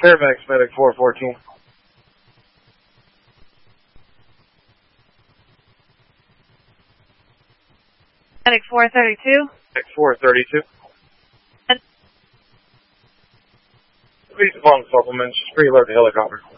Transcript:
Fairfax, Medic 414. Medic 432. Medic 432. Please phone supplements. Just preload the helicopter.